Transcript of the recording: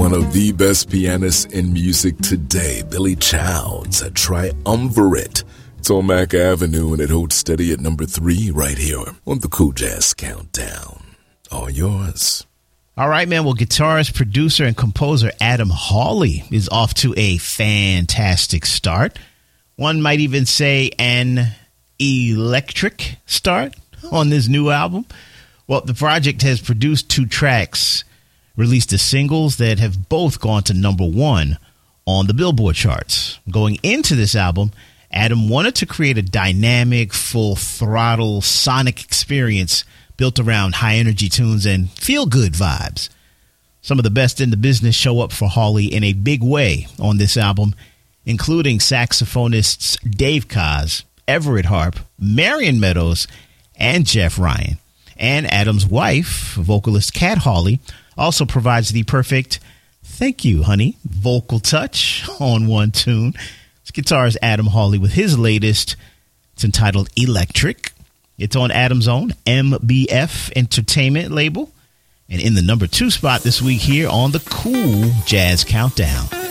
one of the best pianists in music today, Billy Childs, a triumvirate. It's on Mack Avenue, and it holds steady at number 3 right here on the Cool Jazz Countdown. All yours. All right, man. Well, guitarist, producer, and composer Adam Hawley is off to a fantastic start. One might even say an electric start on this new album. Well, the project has produced 2 tracks, released the singles that have both gone to number 1 on the Billboard charts. Going into this album, Adam wanted to create a dynamic, full-throttle sonic experience built around high-energy tunes and feel-good vibes. Some of the best in the business show up for Hawley in a big way on this album, including saxophonists Dave Koz, Everett Harp, Marion Meadows, and Jeff Ryan. And Adam's wife, vocalist Kat Hawley, also provides the perfect "thank you, honey" vocal touch on one tune. This guitarist Adam Hawley with his latest. It's entitled Electric. It's on Adam's own MBF Entertainment label, and in the number 2 spot this week here on the Cool Jazz Countdown.